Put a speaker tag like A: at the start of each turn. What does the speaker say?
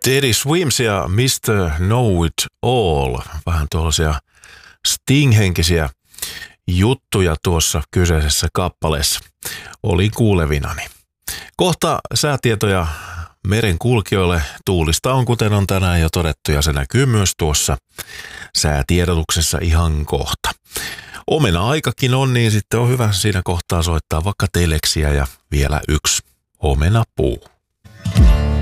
A: Teddy Swims ja Mr. Know It All. Vähän tuollaisia Sting-henkisiä juttuja tuossa kyseisessä kappaleessa. Olin kuulevinani. Kohta säätietoja merenkulkijoille. Tuulista on, kuten on tänään jo todettu, ja se näkyy myös tuossa säätiedotuksessa ihan kohta. Omena-aikakin on, niin sitten on hyvä siinä kohtaa soittaa vaikka teleksiä ja vielä yksi omenapuu.